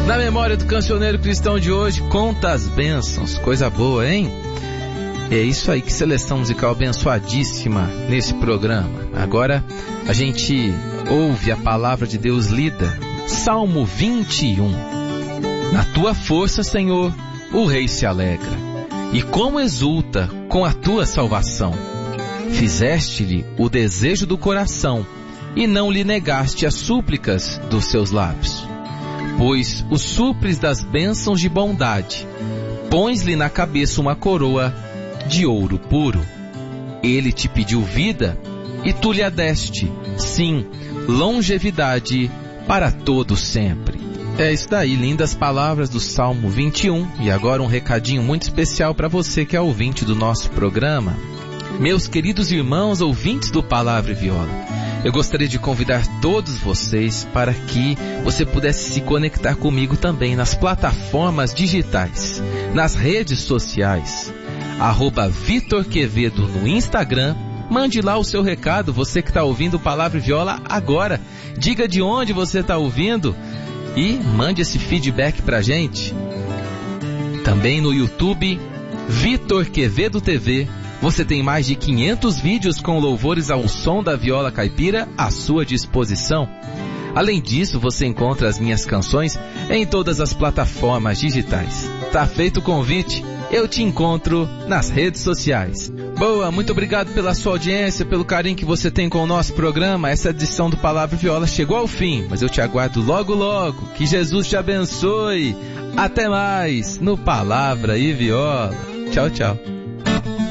Na memória do cancioneiro cristão de hoje, conta as bênçãos. Coisa boa, hein? É isso aí, que seleção musical abençoadíssima nesse programa. Agora a gente ouve a palavra de Deus lida. Salmo 21. Na tua força, Senhor, o rei se alegra, e como exulta com a tua salvação. Fizeste-lhe o desejo do coração, e não lhe negaste as súplicas dos seus lábios. Pois o supres das bênçãos de bondade, pões-lhe na cabeça uma coroa de ouro puro. Ele te pediu vida, e tu lhe a deste, sim, longevidade para todo sempre. É isso daí, lindas palavras do Salmo 21. E agora um recadinho muito especial para você que é ouvinte do nosso programa. Meus queridos irmãos ouvintes do Palavra e Viola, eu gostaria de convidar todos vocês para que você pudesse se conectar comigo também nas plataformas digitais, nas redes sociais. @Vitor Quevedo no Instagram. Mande lá o seu recado, você que está ouvindo o Palavra e Viola agora. Diga de onde você está ouvindo e mande esse feedback pra gente. Também no YouTube, Vitor Quevedo TV. Você tem mais de 500 vídeos com louvores ao som da viola caipira à sua disposição. Além disso, você encontra as minhas canções em todas as plataformas digitais. Tá feito o convite, eu te encontro nas redes sociais. Boa, muito obrigado pela sua audiência, pelo carinho que você tem com o nosso programa. Essa edição do Palavra e Viola chegou ao fim, mas eu te aguardo logo logo. Que Jesus te abençoe. Até mais no Palavra e Viola. Tchau, tchau.